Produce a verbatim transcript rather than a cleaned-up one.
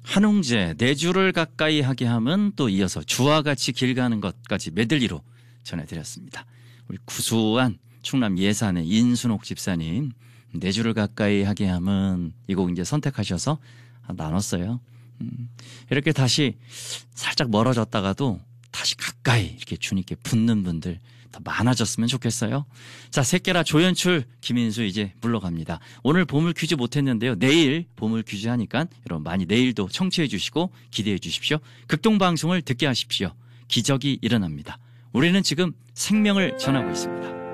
한웅재 네 줄을 가까이 하게 함은 또 이어서 주와 같이 길 가는 것까지 메들리로 전해드렸습니다. 우리 구수한 충남 예산의 인순옥 집사님 네 줄을 가까이 하게 함은 이 곡 이제 선택하셔서 나눴어요. 음, 이렇게 다시 살짝 멀어졌다가도 다시 가까이 이렇게 주님께 붙는 분들 더 많아졌으면 좋겠어요. 자, 새끼라 조연출 김인수 이제 물러갑니다. 오늘 보물 퀴즈 못했는데요. 내일 보물 퀴즈 하니까 여러분 많이 내일도 청취해 주시고 기대해 주십시오. 극동방송을 듣게 하십시오. 기적이 일어납니다. 우리는 지금 생명을 전하고 있습니다.